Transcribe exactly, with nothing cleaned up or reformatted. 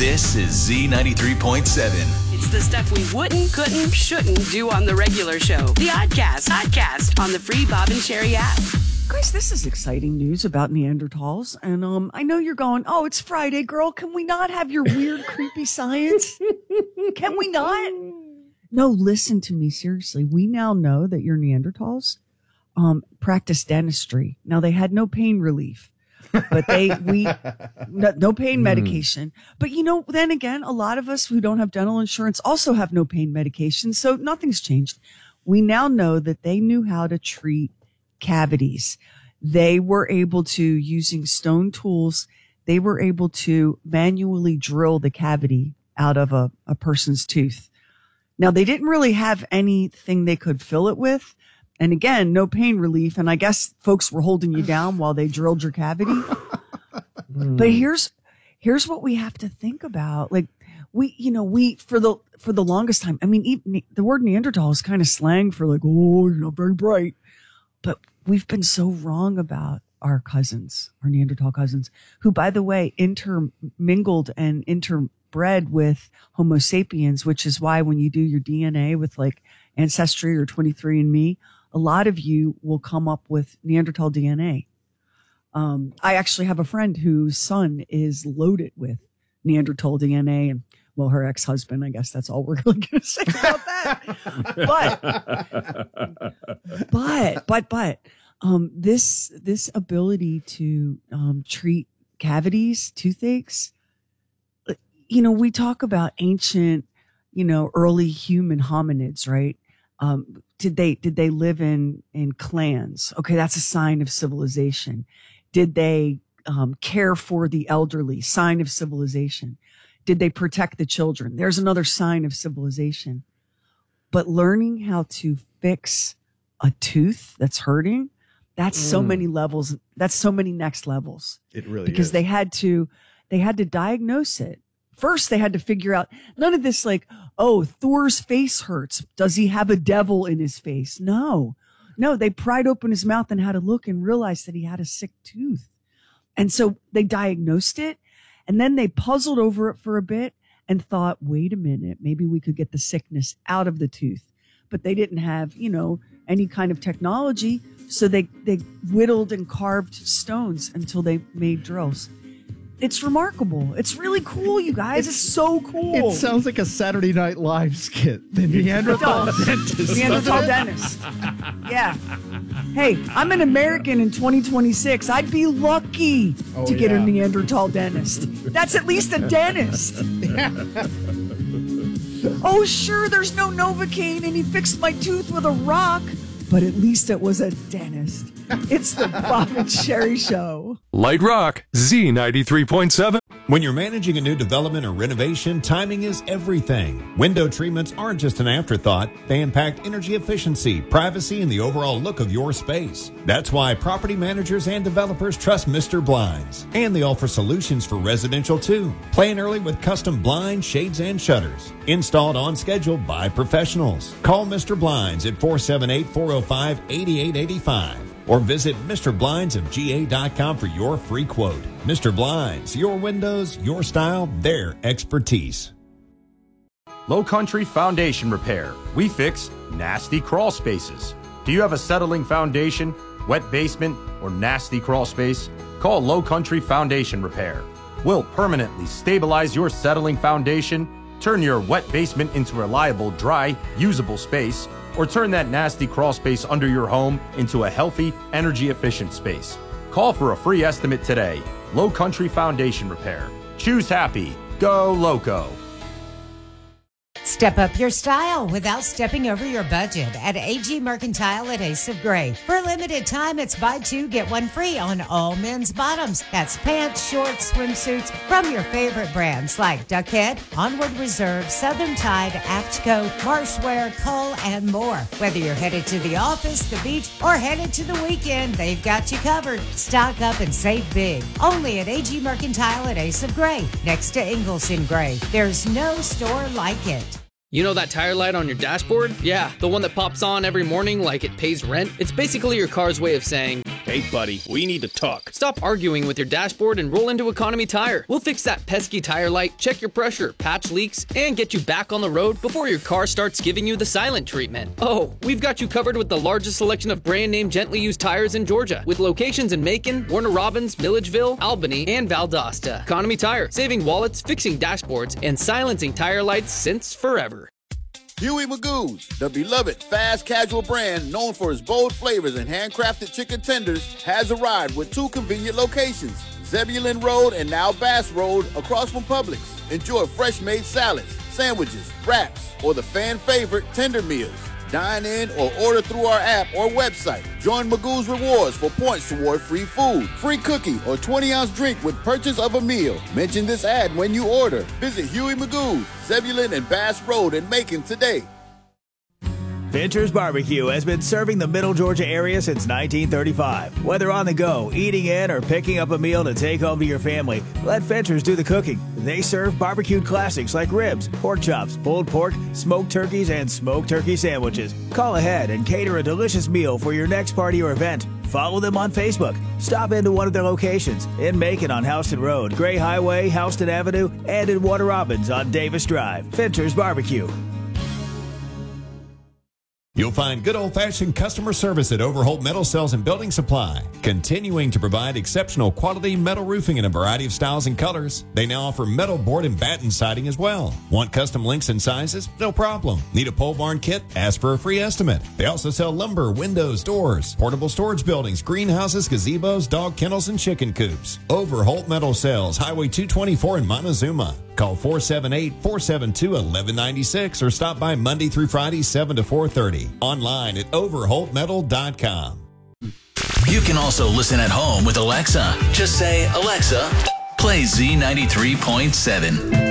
This is Z ninety-three point seven. It's the stuff we wouldn't, couldn't, shouldn't do on the regular show. The Oddcast, Podcast on the free Bob and Sherry app. Guys, this is exciting news about Neanderthals. And um, I know you're going, oh, it's Friday, girl. Can we not have your weird, creepy science? Can we not? No, listen to me. Seriously. We now know that your Neanderthals um, practice dentistry. Now, they had no pain relief, but they, we, no, no pain medication. Mm. But, you know, then again, a lot of us who don't have dental insurance also have no pain medication. So nothing's changed. We now know that they knew how to treat cavities. They were able to, using stone tools, they were able to manually drill the cavity out of a, a person's tooth. Now, they didn't really have anything they could fill it with. And again, no pain relief. And I guess folks were holding you down while they drilled your cavity. mm. But here's, here's what we have to think about. Like we, you know, we, for the, for the longest time, I mean, even the word Neanderthal is kind of slang for like, oh, you're not very bright. But we've been so wrong about our cousins, our Neanderthal cousins, who, by the way, intermingled and interbred with Homo sapiens, which is why when you do your D N A with like Ancestry or twenty-three and me, a lot of you will come up with Neanderthal D N A. Um, I actually have a friend whose son is loaded with Neanderthal D N A, and well, her ex-husband, I guess that's all we're really going to say about that. But, but, but, but, um, this, this ability to, um, treat cavities, toothaches, you know, we talk about ancient, you know, early human hominids, right? Um, did they, did they live in, in clans? Okay. That's a sign of civilization. Did they, um, care for the elderly? Sign of civilization. Did they protect the children? There's another sign of civilization. But learning how to fix a tooth that's hurting, that's mm. so many levels. That's so many next levels. It really because is. they had to, they had to diagnose it. First, they had to figure out none of this like, oh, Thor's face hurts. Does he have a devil in his face? No, no, they pried open his mouth and had a look and realized that he had a sick tooth. And so they diagnosed it. And then they puzzled over it for a bit and thought, wait a minute, maybe we could get the sickness out of the tooth. But they didn't have, you know, any kind of technology. So they, they whittled and carved stones until they made drills. It's remarkable. It's really cool, you guys. It's, it's so cool. It sounds like a Saturday Night Live skit. The Neanderthal dentist. Neanderthal dentist. Yeah. Hey, I'm an American in twenty twenty-six. I'd be lucky oh, to get yeah. a Neanderthal dentist. That's at least a dentist. Oh, sure, there's no Novocaine and he fixed my tooth with a rock. But at least it was a dentist. It's the Bob and Sherry Show. Light Rock, Z ninety-three point seven. When you're managing a new development or renovation, timing is everything. Window treatments aren't just an afterthought. They impact energy efficiency, privacy, and the overall look of your space. That's why property managers and developers trust Mister Blinds. And they offer solutions for residential too. Plan early with custom blinds, shades, and shutters. Installed on schedule by professionals. Call Mister Blinds at four seven eight, four oh five, eight eight eight five. Or visit Mister Blinds of G A dot com for your free quote. Mister Blinds, your windows, your style, their expertise. Low Country Foundation Repair. We fix nasty crawl spaces. Do you have a settling foundation, wet basement, or nasty crawl space? Call Low Country Foundation Repair. We'll permanently stabilize your settling foundation, turn your wet basement into reliable, dry, usable space, or turn that nasty crawl space under your home into a healthy, energy-efficient space. Call for a free estimate today. Low Country Foundation Repair. Choose happy. Go Loco. Step up your style without stepping over your budget at A G Mercantile at Ace of Gray. For a limited time, it's buy two, get one free on all men's bottoms. That's pants, shorts, swimsuits from your favorite brands like Duckhead, Onward Reserve, Southern Tide, Aftco, Marshwear, Cull, and more. Whether you're headed to the office, the beach, or headed to the weekend, they've got you covered. Stock up and save big. Only at A G Mercantile at Ace of Gray, next to Ingalls in Gray. There's no store like it. You know that tire light on your dashboard? Yeah, the one that pops on every morning like it pays rent? It's basically your car's way of saying, Hey, buddy, we need to talk. Stop arguing with your dashboard and roll into Economy Tire. We'll fix that pesky tire light, check your pressure, patch leaks, and get you back on the road before your car starts giving you the silent treatment. Oh, we've got you covered with the largest selection of brand name gently used tires in Georgia, with locations in Macon, Warner Robins, Milledgeville, Albany, and Valdosta. Economy Tire, saving wallets, fixing dashboards, and silencing tire lights since forever. Huey Magoo's, the beloved fast casual brand known for its bold flavors and handcrafted chicken tenders, has arrived with two convenient locations, Zebulon Road and now Bass Road across from Publix. Enjoy fresh-made salads, sandwiches, wraps, or the fan favorite tender meals. Dine in or order through our app or website. Join Magoo's Rewards for points toward free food, free cookie, or twenty-ounce drink with purchase of a meal. Mention this ad when you order. Visit Huey Magoo's, Zebulon and Bass Road in Macon today. Fincher's Barbecue has been serving the Middle Georgia area since nineteen thirty-five. Whether on the go, eating in, or picking up a meal to take home to your family, let Fincher's do the cooking. They serve barbecued classics like ribs, pork chops, pulled pork, smoked turkeys, and smoked turkey sandwiches. Call ahead and cater a delicious meal for your next party or event. Follow them on Facebook. Stop into one of their locations in Macon on Houston Road, Gray Highway, Houston Avenue, and in Warner Robins on Davis Drive. Fincher's Barbecue. You'll find good old-fashioned customer service at Overholt Metal Sales and Building Supply, continuing to provide exceptional quality metal roofing in a variety of styles and colors. They now offer metal board and batten siding as well. Want custom links and sizes? No problem. Need a pole barn kit? Ask for a free estimate. They also sell lumber, windows, doors, portable storage buildings, greenhouses, gazebos, dog kennels, and chicken coops. Overholt Metal Sales, Highway two twenty-four in Montezuma. Call four seven eight, four seven two, one one nine six or stop by Monday through Friday, seven to four thirty. Online at overholt metal dot com. You can also listen at home with Alexa. Just say, Alexa, play Z ninety-three point seven.